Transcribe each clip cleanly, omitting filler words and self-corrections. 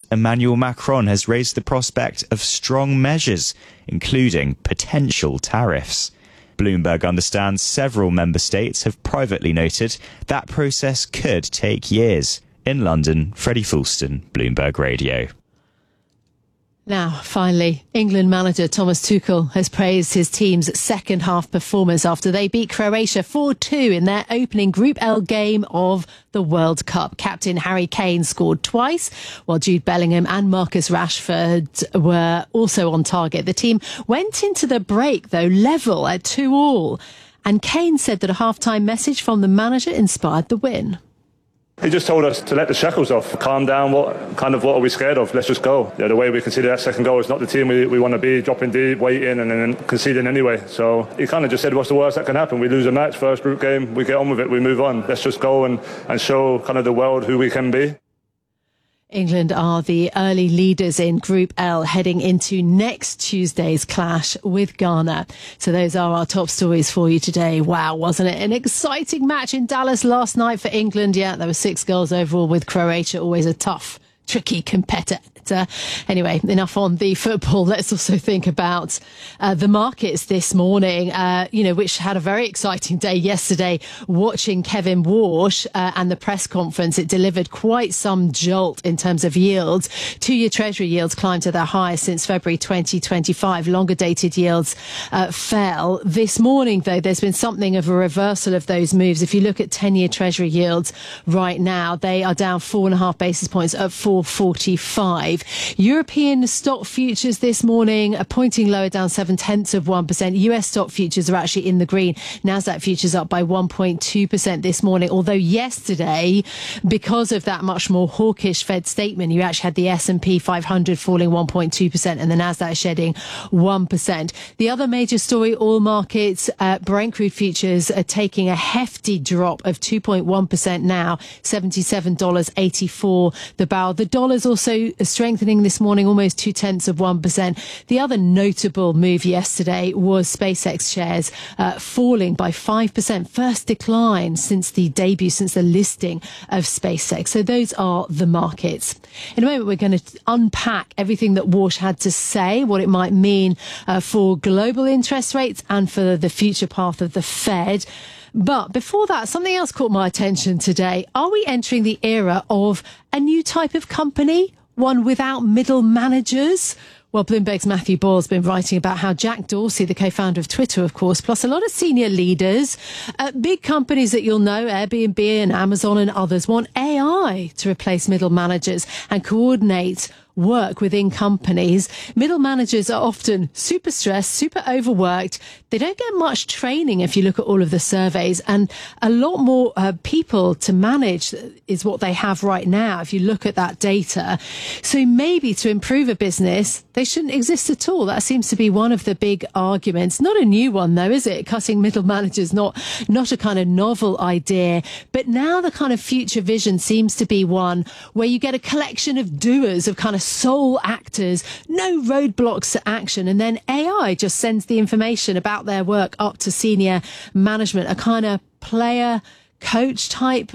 Emmanuel Macron has raised the prospect of strong measures, including potential tariffs. Bloomberg understands several member states have privately noted that process could take years. In London, Freddie Fulston, Bloomberg Radio. Now, finally, England manager Thomas Tuchel has praised his team's second half performance after they beat Croatia 4-2 in their opening Group L game of the World Cup. Captain Harry Kane scored twice, while Jude Bellingham and Marcus Rashford were also on target. The team went into the break, though, level at 2-2. And Kane said that a half-time message from the manager inspired the win. He just told us to let the shackles off, calm down, what are we scared of? Let's just go. The way we conceded that second goal is not the team we want to be, dropping deep, waiting and then conceding anyway. So he kind of just said, what's the worst that can happen? We lose a match, first group game, we get on with it, we move on. Let's just go and show kind of the world who we can be. England are the early leaders in Group L heading into next Tuesday's clash with Ghana. So those are our top stories for you today. Wow, wasn't it an exciting match in Dallas last night for England? Yeah, there were 6 goals overall with Croatia, always a tough, tricky competitor. Anyway, enough on the football. Let's also think about the markets this morning, which had a very exciting day yesterday. Watching Kevin Walsh and the press conference, it delivered quite some jolt in terms of yields. 2-year Treasury yields climbed to their highest since February 2025. Longer dated yields fell. This morning, though, there's been something of a reversal of those moves. If you look at 10-year Treasury yields right now, they are down 4.5 basis points at 4.45. European stock futures this morning are pointing lower, down 0.7%. US stock futures are actually in the green. Nasdaq futures up by 1.2% this morning. Although yesterday, because of that much more hawkish Fed statement, you actually had the S&P 500 falling 1.2% and the Nasdaq shedding 1%. The other major story, oil markets, Brent crude futures are taking a hefty drop of 2.1% now, $77.84 the barrel. The dollar's also strengthening this morning, almost 0.2%. The other notable move yesterday was SpaceX shares falling by 5%. First decline since the debut, since the listing of SpaceX. So those are the markets. In a moment, we're going to unpack everything that Walsh had to say, what it might mean for global interest rates and for the future path of the Fed. But before that, something else caught my attention today. Are we entering the era of a new type of company? One without middle managers? Well, Bloomberg's Matthew Boyle's been writing about how Jack Dorsey, the co-founder of Twitter, of course, plus a lot of senior leaders, big companies that you'll know, Airbnb and Amazon and others, want AI to replace middle managers and coordinate work within companies. Middle managers are often super stressed, super overworked. They don't get much training if you look at all of the surveys, and a lot more people to manage is what they have right now if you look at that data. So maybe to improve a business, they shouldn't exist at all. That seems to be one of the big arguments. Not a new one though, is it? Cutting middle managers, not a kind of novel idea. But now the kind of future vision seems to be one where you get a collection of doers, of kind of sole actors, no roadblocks to action, and then AI just sends the information about their work up to senior management. A kind of player coach type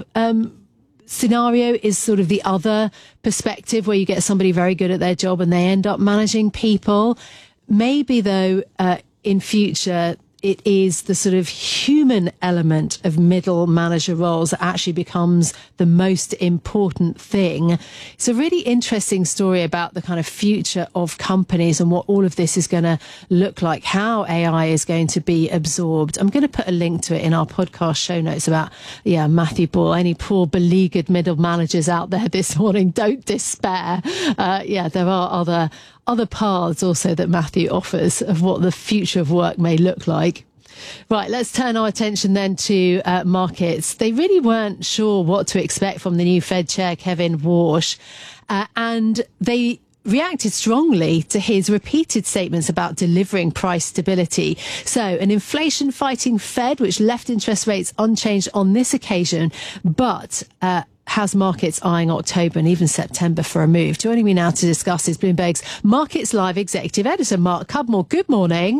scenario is sort of the other perspective, where you get somebody very good at their job and they end up managing people. Maybe though, in future, it is the sort of human element of middle manager roles that actually becomes the most important thing. It's a really interesting story about the kind of future of companies and what all of this is going to look like, how AI is going to be absorbed. I'm going to put a link to it in our podcast show notes about, Matthew Boyle. Any poor beleaguered middle managers out there this morning, don't despair. There are other paths also that Matthew offers of what the future of work may look like. Right, let's turn our attention then to markets. They really weren't sure what to expect from the new Fed chair, Kevin Walsh, and they reacted strongly to his repeated statements about delivering price stability. So an inflation-fighting Fed, which left interest rates unchanged on this occasion, but has markets eyeing October and even September for a move. Joining me now to discuss is Bloomberg's Markets Live executive editor, Mark Cudmore. Good morning.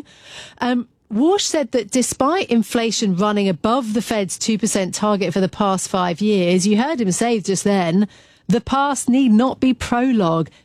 Walsh said that despite inflation running above the Fed's 2% target for the past 5 years, you heard him say just then, the past need not be prologue.